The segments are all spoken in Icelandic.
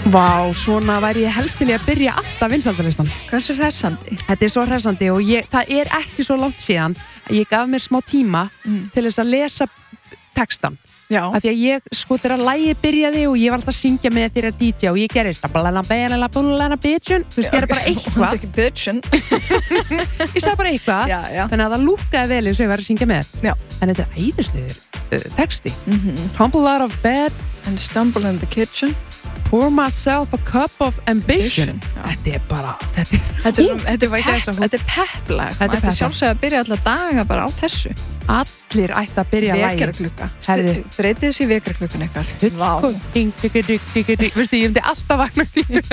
Vá, svona væri ég helst til að byrja alltaf vinsældalistan. Hversu hressandi? Þetta svo hressandi og það ekki svo langt síðan að ég gaf mér smá tíma til þess að lesa textan. Já. Af því að ég, þegar lagið byrjaði og ég var alltaf að syngja með þeirra DJ og ég gerði bitchun, þú veist, gerði bara eitthvað. Ekki bitchun. Ég sagði bara eitthvað, þannig að það lúkkaði vel eins og ég var að syngja með. Já. En þetta æðislegur texti. Tumble out of bed and stumble in the kitchen. Pour myself a cup of ambition. Þetta bara, þetta er pepplag. Þetta er sjálfsögð að byrja alla daga bara á þessu. Allir ætti að byrja lagi. Vekjaraklukka. Breytið þessi í vekjaraklukkan eitthvað. Veistu, ég myndi alltaf vakna.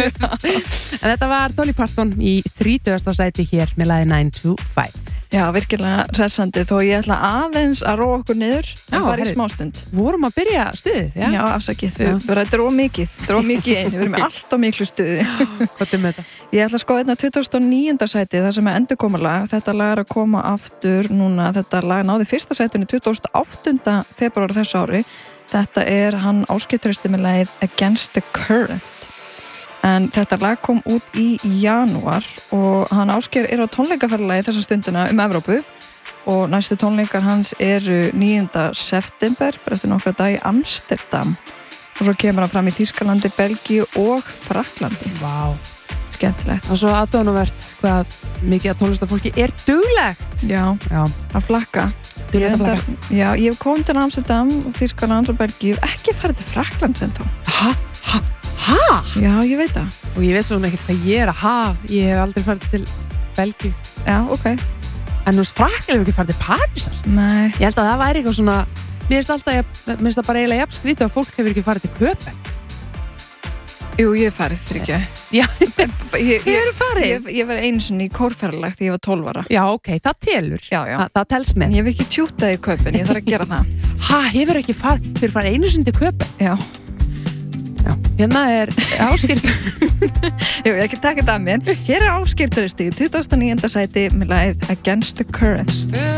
En þetta var Dolly Parton í 30. sæti hér með lagið 9 to 5. Já, virkilega hressandi, þó ég ætla aðeins að róa okkur niður, bara í smástund. Vorum að byrja stuðið, já? Já, afsakið, þetta er ómikið einu, við erum með allt og miklu stuði. Hvað með þetta? Ég ætla að skoða þetta 29. sæti, það sem er endurkomulag, þetta lag er að koma aftur núna, þetta lag náði fyrsta sætinu 28. febrúar þessu ári, þetta er hann Ásgeir Trausti með lagið Against the Current. En þetta lag kom út í janúar og hann Ásgeir er á tónleikaferðalagi þessa stundina Evrópu og næstu tónleikar hans eru 9. september, bara eftir nokkra dag í Amsterdam og svo kemur hann fram í Þýskalandi, Belgíu og Frakklandi. Vá. Skemmtilegt. Og svo aðdónavert hvað mikið að tónlistafólki er duglegt. Já. Að flakka. Já, ég hef komið til Amsterdam og Þýskaland og Belgíu, ekki farið til Frakklands ennþá. Ha? Já, ég veit það. Og ég veit svona ekkert hvað ég er ég hef aldrei farið til Belgíu. Já, ok. En þú veist, Frakkland hefur ekki farið til Parísar. Nei. Ég held að það væri eitthvað svona, mér finnst það bara eiginlega jafn skrítið að fólk hefur ekki farið til Köpen. Jú, ég hef farið fyrir ekki. Já, ég hefur farið. Ég var einu sinni í kórferðalag þegar ég var 12 ára. Já, ok, það telur. Já. Það telst með. En ég hef ekki tjútað í Köpen, ég þarf að gera það. Hefur ekki farið einu sinni til Köpen? Já. Hérna er Ásgeir Jú, ég ekki taka þetta að mér. Hér er Ásgeir Trausti í 29. sæti með lagið Against the Current.